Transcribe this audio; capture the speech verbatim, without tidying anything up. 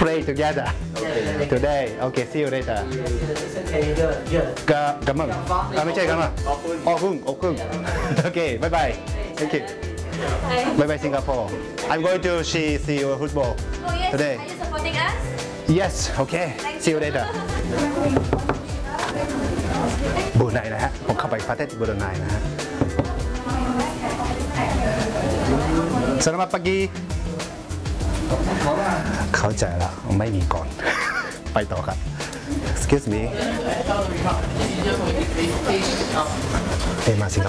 play together today okay see you later กะกะมั่งอ่ะไม่ใช่กะมั่งออกุ้งออกุ้ง okay bye bye thank you bye bye Singapore I'm going to see see your football Oh yes. today Are you supporting us? yes okay see you later บูไนนะฮะผมเข้าไปประเทศบูไนนะฮะ Selamat pagi เข้าใจแล้วไม่มีก่อน ไปต่อครับ excuse me เอ้มาสิครับ